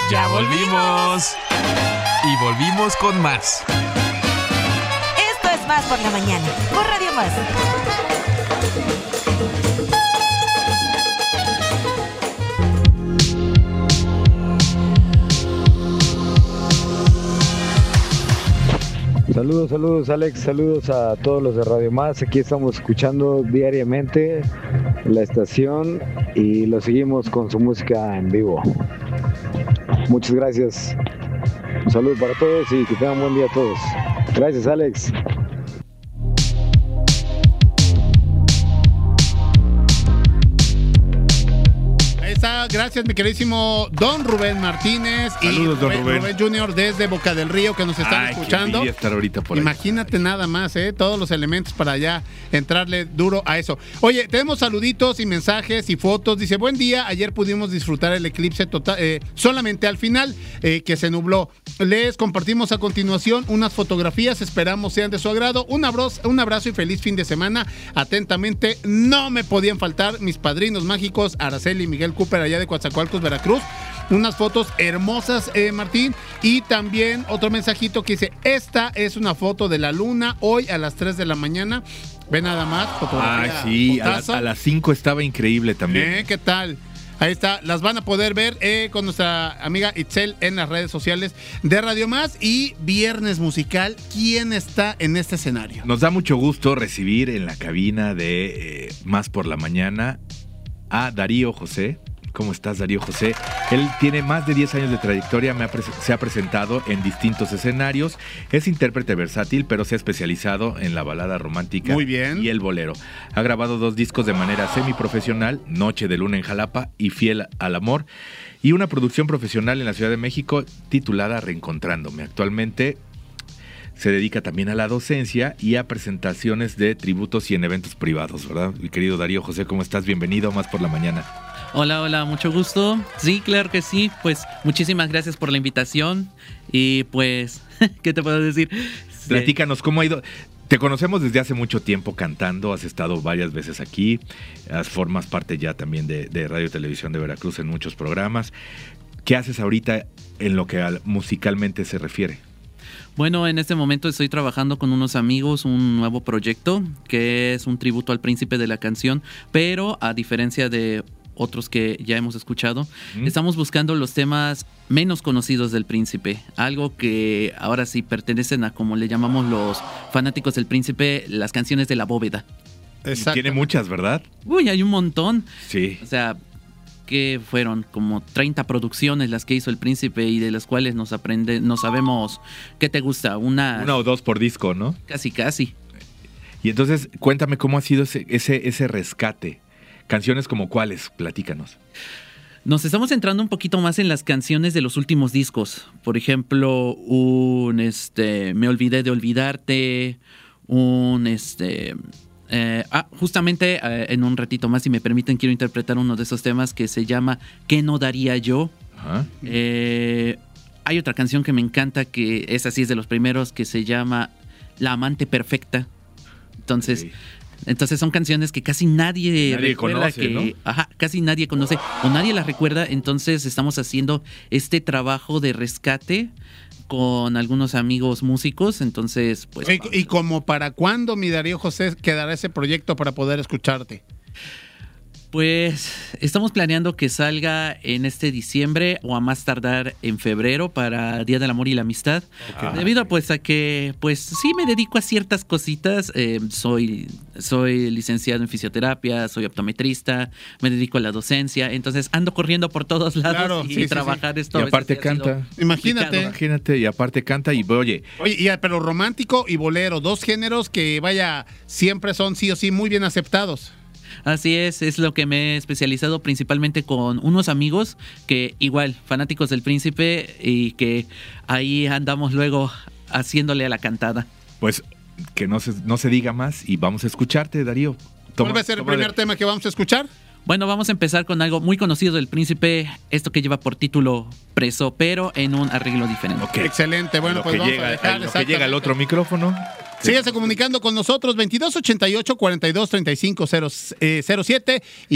¡Ya volvimos! Y volvimos con más. Esto es Más por la Mañana, por Radio Más. Saludos Alex, saludos a todos los de Radio Más. Aquí estamos escuchando diariamente la estación y lo seguimos con su música en vivo. Muchas gracias. Un saludo para todos y que tengan buen día a todos. Gracias, Alex. Gracias, mi queridísimo Don Rubén Martínez. Saludos, y Don Rubén Jr. desde Boca del Río, que nos están escuchando. Qué estar ahorita por ahí. Imagínate nada más, todos los elementos para ya entrarle duro a eso. Oye, tenemos saluditos y mensajes y fotos. Dice, buen día, ayer pudimos disfrutar el eclipse total, solamente al final, que se nubló. Les compartimos a continuación unas fotografías, esperamos sean de su agrado. Un abrazo y feliz fin de semana. Atentamente, no me podían faltar mis padrinos mágicos, Araceli y Miguel Cooper, allá de Coatzacoalcos, Veracruz. Unas fotos hermosas, Martín. Y también otro mensajito que dice, esta es una foto de la luna hoy a las 3 de la mañana. Ve nada más, fotografía. Sí, a las 5 estaba increíble también. ¿Qué tal? Ahí está, las van a poder ver con nuestra amiga Itzel en las redes sociales de Radio Más. Y Viernes Musical, ¿quién está en este escenario? Nos da mucho gusto recibir en la cabina de Más por la Mañana a Darío José. ¿Cómo estás, Darío José? Él tiene más de 10 años de trayectoria, se ha presentado en distintos escenarios, es intérprete versátil, pero se ha especializado en la balada romántica. Muy bien. Y el bolero. Ha grabado 2 discos de manera semiprofesional, Noche de Luna en Jalapa y Fiel al Amor, y una producción profesional en la Ciudad de México titulada Reencontrándome. Actualmente se dedica también a la docencia y a presentaciones de tributos y en eventos privados, ¿verdad? Mi querido Darío José, ¿cómo estás? Bienvenido a Más por la Mañana. Hola, mucho gusto. Sí, claro que sí. Pues muchísimas gracias por la invitación. Y pues, ¿qué te puedo decir? Platícanos, ¿cómo ha ido? Te conocemos desde hace mucho tiempo cantando, has estado varias veces aquí, formas parte ya también de Radio y Televisión de Veracruz en muchos programas. ¿Qué haces ahorita en lo que musicalmente se refiere? Bueno, en este momento estoy trabajando con unos amigos un nuevo proyecto que es un tributo al príncipe de la canción, pero a diferencia de otros que ya hemos escuchado, estamos buscando los temas menos conocidos del príncipe, algo que ahora sí pertenecen a, como le llamamos los fanáticos del príncipe, las canciones de la bóveda. Tiene muchas, ¿verdad? Uy, hay un montón. Sí. O sea, que fueron como 30 producciones las que hizo el príncipe y de las cuales nos sabemos qué te gusta, una o dos por disco, ¿no? Casi. Y entonces, cuéntame cómo ha sido ese rescate. ¿Canciones como cuáles? Platícanos. Nos estamos centrando un poquito más en las canciones de los últimos discos. Por ejemplo, Me olvidé de olvidarte, justamente en un ratito más, si me permiten, quiero interpretar uno de esos temas que se llama ¿Qué no daría yo? Ajá. Hay otra canción que me encanta, que esa sí es de los primeros, que se llama La amante perfecta. Entonces son canciones que casi nadie recuerda, conoce, ¿no? Casi nadie conoce o nadie las recuerda. Entonces estamos haciendo este trabajo de rescate con algunos amigos músicos. Entonces, pues. ¿Y como para cuándo, mi Darío José, quedará ese proyecto para poder escucharte? Pues estamos planeando que salga en este diciembre o a más tardar en febrero para Día del Amor y la Amistad. Okay. Debido a que sí me dedico a ciertas cositas. Soy licenciado en fisioterapia, soy optometrista, me dedico a la docencia, entonces ando corriendo por todos lados trabajar esto. Y aparte canta. Imagínate, y aparte canta y oye, pero romántico y bolero, 2 géneros que siempre son sí o sí muy bien aceptados. Así es lo que me he especializado principalmente con unos amigos que igual, fanáticos del príncipe, y que ahí andamos luego haciéndole a la cantada. Pues que no se diga más y vamos a escucharte, Darío. ¿Cuál va a ser el primer tema que vamos a escuchar? Bueno, vamos a empezar con algo muy conocido del príncipe, esto que lleva por título Preso, pero en un arreglo diferente. Okay. Excelente, bueno, pues vamos a dejar que llega el otro micrófono. Síguese comunicando con nosotros, 2288-423507